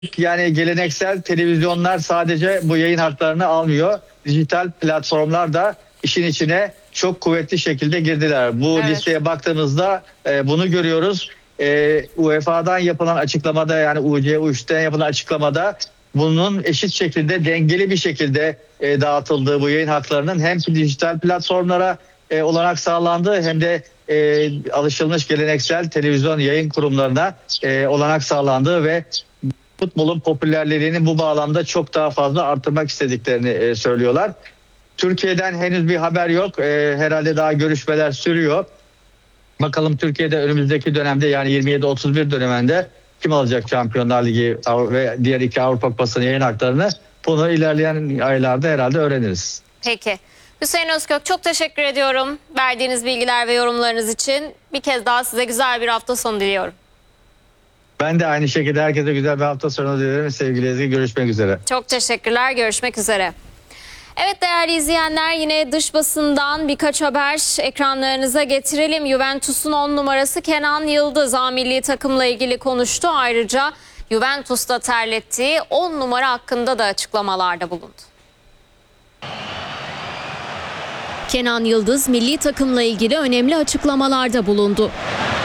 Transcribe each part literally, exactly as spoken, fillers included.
Yani geleneksel televizyonlar sadece bu yayın haklarını almıyor. Dijital platformlar da işin içine çok kuvvetli şekilde girdiler. Bu Evet. listeye baktığımızda e, bunu görüyoruz. E, U E F A'dan yapılan açıklamada, yani U C U üç'ten yapılan açıklamada bunun eşit şekilde, dengeli bir şekilde e, dağıtıldığı, bu yayın haklarının hem dijital platformlara e, olanak sağlandığı hem de e, alışılmış geleneksel televizyon yayın kurumlarına e, olanak sağlandığı ve futbolun popülerliğini bu bağlamda çok daha fazla artırmak istediklerini e, söylüyorlar. Türkiye'den henüz bir haber yok. E, herhalde daha görüşmeler sürüyor. Bakalım Türkiye'de önümüzdeki dönemde, yani yirmi yedi otuz bir döneminde kim alacak Şampiyonlar Ligi ve diğer iki Avrupa Kupası'nın yayın haklarını? Bunu ilerleyen aylarda herhalde öğreniriz. Peki. Hüseyin Özkök, çok teşekkür ediyorum verdiğiniz bilgiler ve yorumlarınız için. Bir kez daha size güzel bir hafta sonu diliyorum. Ben de aynı şekilde herkese güzel bir hafta sonu diliyorum. Sevgili Ezgi, görüşmek üzere. Çok teşekkürler. Görüşmek üzere. Evet değerli izleyenler, yine dış basından birkaç haber ekranlarınıza getirelim. Juventus'un on numarası Kenan Yıldız A milli takımla ilgili konuştu. Ayrıca Juventus'ta terlettiği on numara hakkında da açıklamalarda bulundu. Kenan Yıldız milli takımla ilgili önemli açıklamalarda bulundu.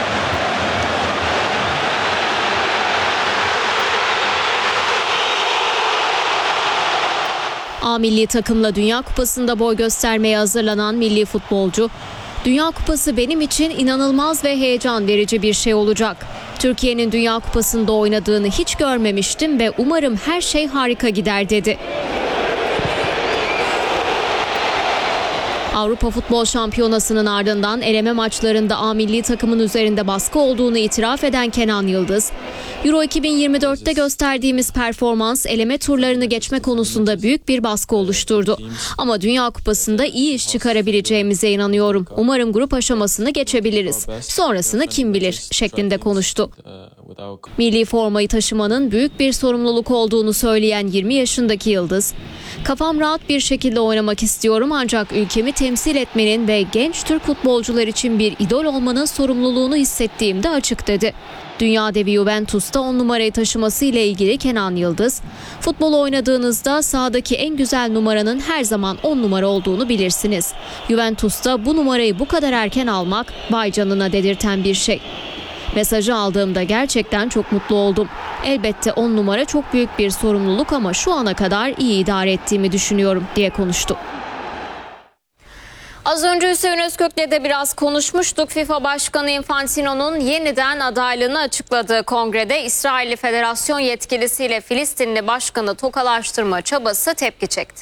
A milli takımla Dünya Kupası'nda boy göstermeye hazırlanan milli futbolcu, "Dünya Kupası benim için inanılmaz ve heyecan verici bir şey olacak. Türkiye'nin Dünya Kupası'nda oynadığını hiç görmemiştim ve umarım her şey harika gider" dedi. Avrupa Futbol Şampiyonası'nın ardından eleme maçlarında A milli takımın üzerinde baskı olduğunu itiraf eden Kenan Yıldız, Euro iki bin yirmi dört'te gösterdiğimiz performans eleme turlarını geçme konusunda büyük bir baskı oluşturdu. Ama Dünya Kupası'nda iyi iş çıkarabileceğimize inanıyorum. Umarım grup aşamasını geçebiliriz. Sonrasını kim bilir şeklinde konuştu. Milli formayı taşımanın büyük bir sorumluluk olduğunu söyleyen yirmi yaşındaki Yıldız, "Kafam rahat bir şekilde oynamak istiyorum ancak ülkemi temsil etmenin ve genç Türk futbolcular için bir idol olmanın sorumluluğunu hissettiğimde açık" dedi. Dünya devi Juventus'ta on numarayı taşıması ile ilgili Kenan Yıldız, "Futbol oynadığınızda sahadaki en güzel numaranın her zaman on numara olduğunu bilirsiniz. Juventus'ta bu numarayı bu kadar erken almak vay canına dedirten bir şey. Mesajı aldığımda gerçekten çok mutlu oldum. Elbette on numara çok büyük bir sorumluluk ama şu ana kadar iyi idare ettiğimi düşünüyorum" diye konuştu. Az önce Hüseyin Özkök'le de biraz konuşmuştuk. FIFA Başkanı Infantino'nun yeniden adaylığını açıkladığı kongrede İsrailli Federasyon yetkilisiyle Filistinli başkanı tokalaştırma çabası tepki çekti.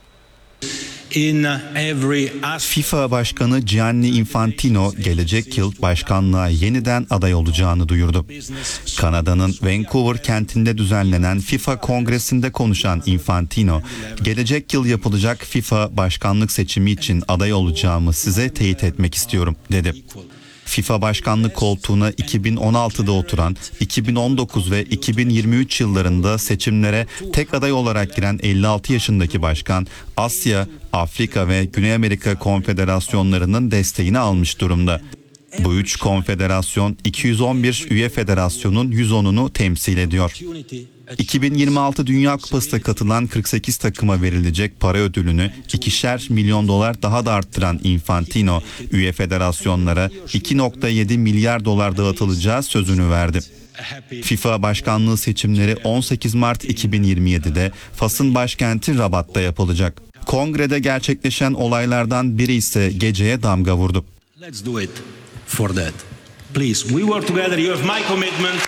FIFA Başkanı Gianni Infantino gelecek yıl başkanlığa yeniden aday olacağını duyurdu. Kanada'nın Vancouver kentinde düzenlenen FIFA Kongresi'nde konuşan Infantino, "Gelecek yıl yapılacak FIFA başkanlık seçimi için aday olacağımı size teyit etmek istiyorum" dedi. FIFA başkanlık koltuğuna iki bin on altıda oturan, iki bin on dokuz ve iki bin yirmi üç yıllarında seçimlere tek aday olarak giren elli altı yaşındaki başkan, Asya, Afrika ve Güney Amerika konfederasyonlarının desteğini almış durumda. Bu üç konfederasyon iki yüz on bir üye federasyonun yüz onunu temsil ediyor. iki bin yirmi altı Dünya Kupası'na katılan kırk sekiz takıma verilecek para ödülünü ikişer milyon dolar daha da arttıran Infantino, üye federasyonlara iki nokta yedi milyar dolar dağıtılacağı sözünü verdi. FIFA başkanlığı seçimleri on sekiz Mart iki bin yirmi yedi'de Fas'ın başkenti Rabat'ta yapılacak. Kongrede gerçekleşen olaylardan biri ise geceye damga vurdu. Let's do it for that. Please, we work together. You have my commitment.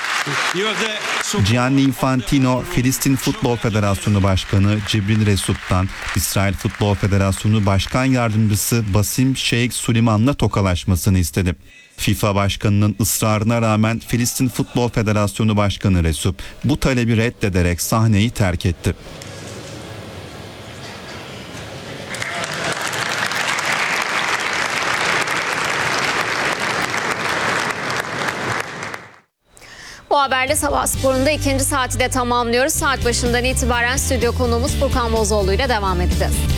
Gianni Infantino, Filistin Futbol Federasyonu Başkanı Cibril Resup'tan İsrail Futbol Federasyonu Başkan Yardımcısı Basim Şeyh Süleyman'la tokalaşmasını istedi. FIFA Başkanı'nın ısrarına rağmen Filistin Futbol Federasyonu Başkanı Resup bu talebi reddederek sahneyi terk etti. Bu haberle Sabah Spor'un ikinci saati de tamamlıyoruz. Saat başından itibaren stüdyo konuğumuz Furkan Bozoğlu ile devam edeceğiz.